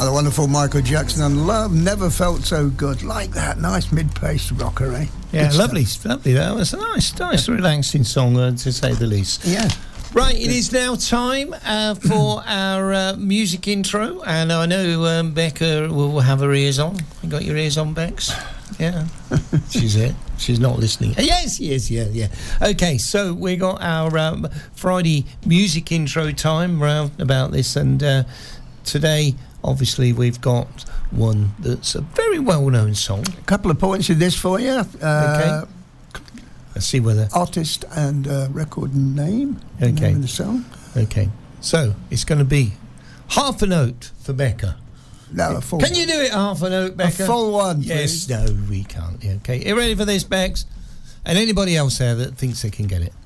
the wonderful Michael Jackson and Love Never Felt So Good. Like that, nice mid-paced rocker, eh? Yeah, lovely. That was a nice, relaxing song, to say the least. Yeah. Right, it is now time for our music intro, and I know Becca will have her ears on. You got your ears on, Bex? Yeah, she's it. She's not listening. Yes, yeah. Okay, so we got our Friday music intro time round about this, and today, obviously, we've got one that's a very well-known song. A couple of points in this for you. Okay. Let's see whether... Artist and record name. Okay. Name of the song. Okay. So, it's going to be half a note for Becca. No, a full Can you do it half a note, Becca? A full one, yes, please. no, we can't. Yeah, okay. You ready for this, Bex? And anybody else there that thinks they can get it?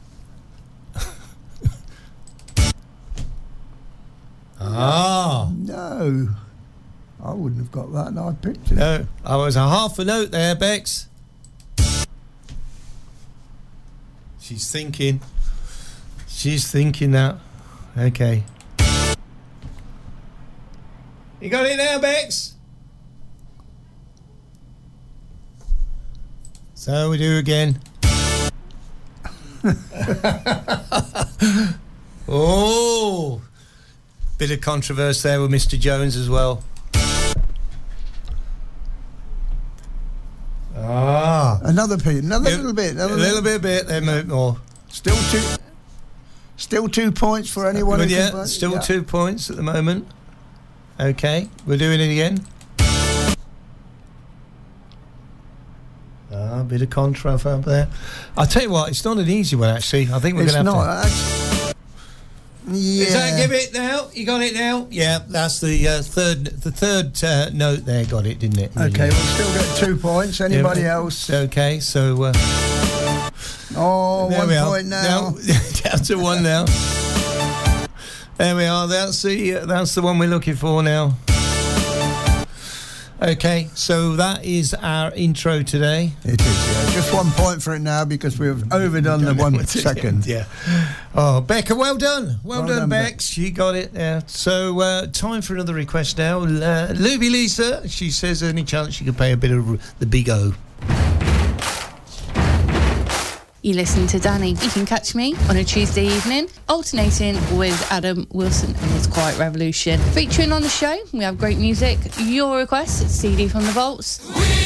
No. I wouldn't have got that, and I picked it. No, I was a half a note there, Bex. She's thinking that. Okay. You got it now, Bex? So we do again. Oh, bit of controversy there with Mr. Jones as well. Another little bit. A little bit. Then more. Still 2 points for anyone. But yeah, still 2 points at the moment. Okay, we're doing it again. A bit of controversy up there. I'll tell you what, it's not an easy one actually. I think we're going to have to. Yeah. Does that give it now? You got it now? Yeah, that's the third note there. Got it, didn't it? Okay, we'll still get 2 points. Anybody else? Okay, so. There 1 point now. Down to one now. There we are. That's the one we're looking for now. Okay, so that is our intro today. It is, yeah. Just 1 point for it now because we've overdone the 1 second. Yeah. Oh, Becca, well done. Well done, Bex. Bex. She got it. Yeah. So, time for another request now. Luby Lisa, she says any chance she could play a bit of the Big O. You listen to Danny. You can catch me on a Tuesday evening, alternating with Adam Wilson and his Quiet Revolution. Featuring on the show, we have great music, your requests, CD from the Vaults.